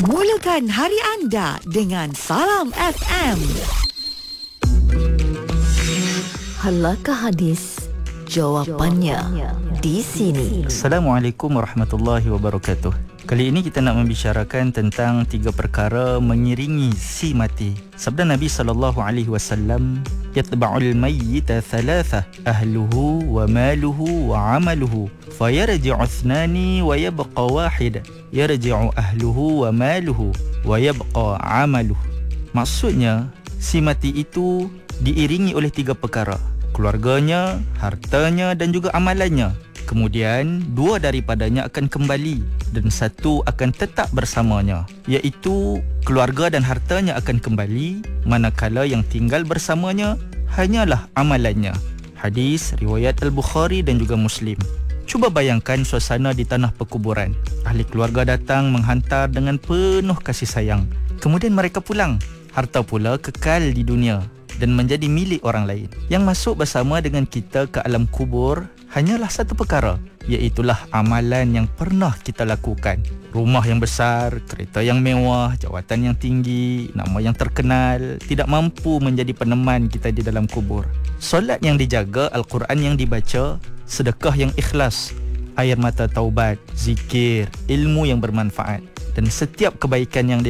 Mulakan hari anda dengan Salam FM. Halakah hadis? Jawapannya di sini. Assalamualaikum warahmatullahi wabarakatuh. Kali ini kita nak membicarakan tentang 3 perkara mengiringi si mati. Sabda Nabi SAW, yatba'ul mayyita thalatha, ahluhu wa maluhu wa amaluhu, fayarji'u ithnani wa yabqa wahid, yarji'u ahluhu wa maluhu wa yabqa amaluhu. Maksudnya, si mati itu diiringi oleh 3 perkara: keluarganya, hartanya dan juga amalannya. Kemudian 2 daripadanya akan kembali dan 1 akan tetap bersamanya, iaitu keluarga dan hartanya akan kembali, manakala yang tinggal bersamanya hanyalah amalannya. Hadis riwayat Al-Bukhari dan juga Muslim. Cuba bayangkan suasana di tanah perkuburan. Ahli keluarga datang menghantar dengan penuh kasih sayang. Kemudian mereka pulang. Harta pula kekal di dunia dan menjadi milik orang lain. Yang masuk bersama dengan kita ke alam kubur hanyalah 1 perkara, iaitulah amalan yang pernah kita lakukan. Rumah yang besar, kereta yang mewah, jawatan yang tinggi, nama yang terkenal tidak mampu menjadi peneman kita di dalam kubur. Solat yang dijaga, Al-Quran yang dibaca, sedekah yang ikhlas, air mata taubat, zikir, ilmu yang bermanfaat dan setiap kebaikan yang